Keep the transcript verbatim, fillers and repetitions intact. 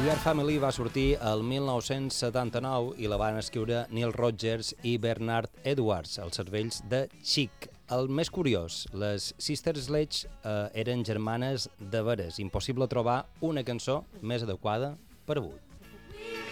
We Are Family va sortir el mil nou-cents setanta-nou i la van escriure Neil Rogers i Bernard Edwards, els cervells de Chic. El més curiós, les Sister Sledge eh, eren germanes de veres. Impossible trobar una cançó més adequada per avui.